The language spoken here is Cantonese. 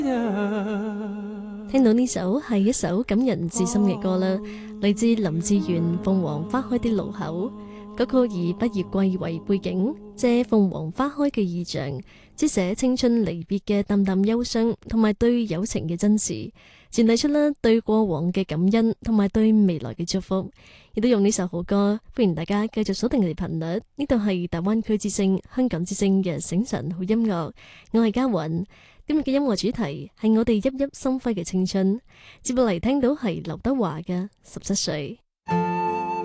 聽到呢首係一首感人至深嘅歌啦，嚟自林志炫《鳳凰花開的路口》。歌曲以畢業季為背景，借鳳凰花開嘅意象，書寫青春離別嘅淡淡憂傷，同埋對友情嘅真實，傳遞出啦對過往嘅感恩，同埋對未來嘅祝福。亦都用呢首好歌，歡迎大家繼續鎖定你哋頻率。呢度係大灣區之聲、香港之聲嘅醒晨好音樂，我係嘉韻。今日嘅音樂主題係我哋熠熠生輝嘅青春。接落嚟聽到係劉德華嘅《17歲》。